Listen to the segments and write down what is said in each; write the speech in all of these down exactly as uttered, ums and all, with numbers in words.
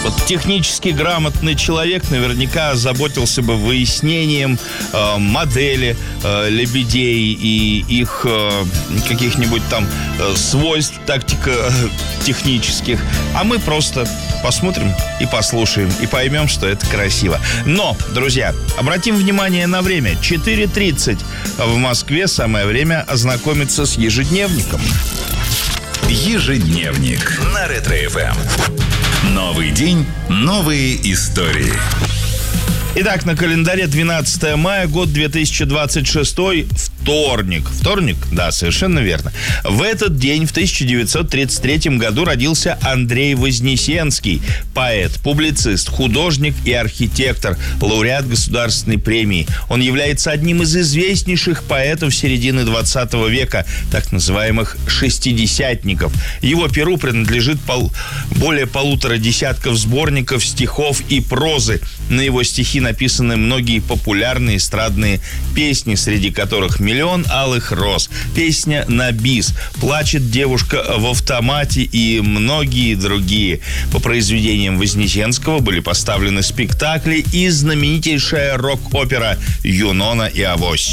Вот технически грамотный человек наверняка озаботился бы выяснением э, модели э, лебедей и их э, каких-нибудь там э, свойств тактико-технических. А мы просто посмотрим и послушаем, и поймем, что это красиво. Но, друзья, обратим внимание на время. четыре тридцать в Москве. Самое время ознакомиться с ежедневником. Ежедневник на Ретро-эф эм. Новый день, новые истории. Итак, на календаре двенадцатое мая, год две тысячи двадцать шестой, вторник. Вторник? Да, совершенно верно. В этот день, в тысяча девятьсот тридцать третьем году, родился Андрей Вознесенский. Поэт, публицист, художник и архитектор, лауреат государственной премии. Он является одним из известнейших поэтов середины двадцатого века, так называемых шестидесятников. Его перу принадлежит пол... более полутора десятков сборников стихов и прозы. На его стихи написаны многие популярные эстрадные песни, среди которых «Миллион алых роз», песня «На бис», «Плачет девушка в автомате» и многие другие. По произведениям Вознесенского были поставлены спектакли и знаменитейшая рок-опера «Юнона и Авось».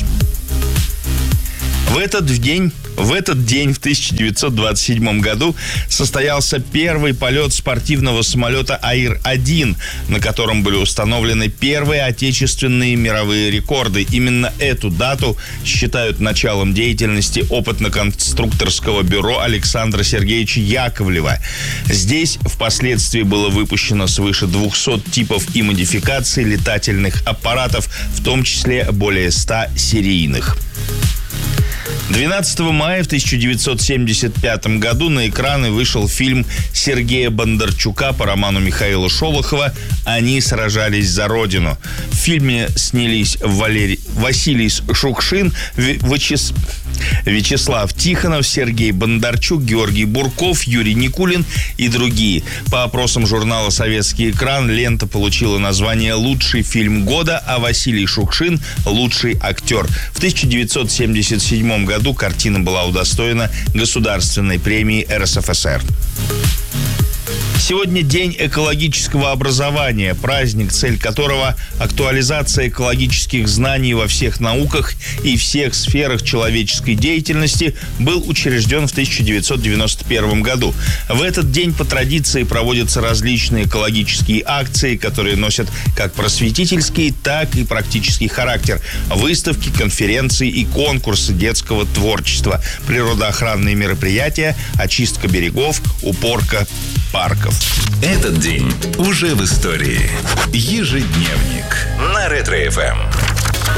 В этот день, в этот день, в тысяча девятьсот двадцать седьмом году, состоялся первый полет спортивного самолета Аир один, на котором были установлены первые отечественные мировые рекорды. Именно эту дату считают началом деятельности опытно-конструкторского бюро Александра Сергеевича Яковлева. Здесь впоследствии было выпущено свыше двухсот типов и модификаций летательных аппаратов, в том числе более ста серийных. двенадцатого мая в тысяча девятьсот семьдесят пятом году на экраны вышел фильм Сергея Бондарчука по роману Михаила Шолохова «Они сражались за Родину». В фильме снялись Валерий... Василий Шукшин, Вячес... Вячеслав Тихонов, Сергей Бондарчук, Георгий Бурков, Юрий Никулин и другие. По опросам журнала «Советский экран» лента получила название «Лучший фильм года», а Василий Шукшин – «Лучший актер». В тысяча девятьсот семьдесят седьмом году картина была удостоена Государственной премии эр эс эф эс эр. Сегодня день экологического образования, праздник, цель которого – актуализация экологических знаний во всех науках и всех сферах человеческой деятельности, был учрежден в тысяча девятьсот девяносто первом году. В этот день по традиции проводятся различные экологические акции, которые носят как просветительский, так и практический характер. Выставки, конференции и конкурсы детского творчества, природоохранные мероприятия, очистка берегов, уборка парков. Этот день уже в истории. Ежедневник на Ретро-эф эм.